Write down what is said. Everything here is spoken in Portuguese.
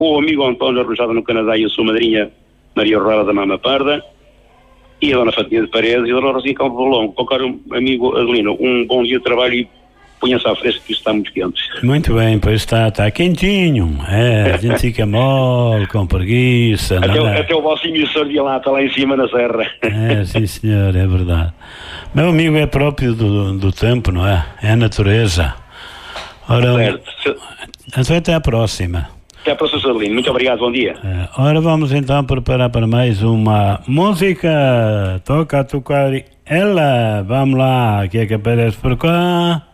o amigo António Arrojada no Canadá e a sua madrinha Maria Aurora da Mama Parda, e a dona Fatinha de Paredes e a dona Rosinha Calvo Longo. Qualquer amigo Adelino, um bom dia de trabalho e ponha-se à fresca que isto está muito quente. Muito bem, pois está quentinho, a gente fica mole, com preguiça. Até o Balsinho Sardia lá, está lá em cima na serra. Sim senhor, é verdade. Meu amigo, é próprio do tempo, não é? É a natureza. Ora, então até a próxima. Até a próxima, Adelino. Muito obrigado, bom dia. Ora, vamos então preparar para mais uma música. Toca a tocar ela. Vamos lá, que é que aparece por cá?